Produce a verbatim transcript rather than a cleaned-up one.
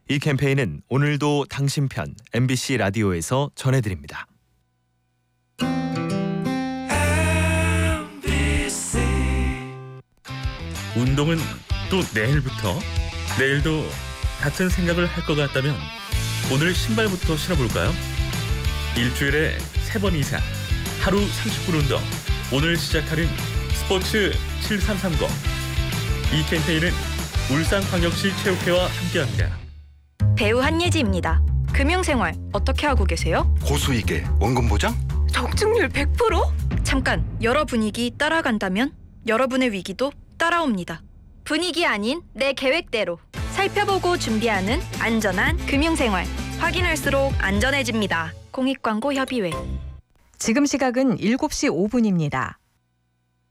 이 캠페인은 오늘도 당신 편 엠비씨 라디오에서 전해드립니다. 운동은 또 내일부터? 내일도 같은 생각을 할 것 같다면 오늘 신발부터 신어볼까요? 일주일에 세 번 이상 하루 삼십 분 운동, 오늘 시작하는 스포츠 칠삼삼공. 이 캠페인은 울산광역시 체육회와 함께합니다. 배우 한예지입니다. 금융생활 어떻게 하고 계세요? 고수익에 원금 보장? 적중률 백 퍼센트? 잠깐, 여러 분위기 따라간다면 여러분의 위기도 따라옵니다. 분위기 아닌 내 계획대로 살펴보고 준비하는 안전한 금융생활. 확인할수록 안전해집니다. 공익광고협의회. 지금 시각은 일곱 시 오 분입니다.